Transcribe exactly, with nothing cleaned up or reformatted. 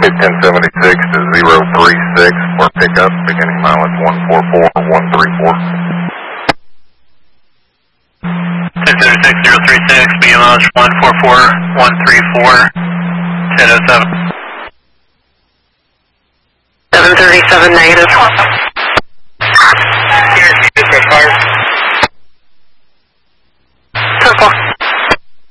United ten seventy-six to zero three six for pickup, beginning mileage one four four one three four. ten seventy-six zero three six, beginning mileage one four four one three four, ten oh seven. seven thirty-seven negative.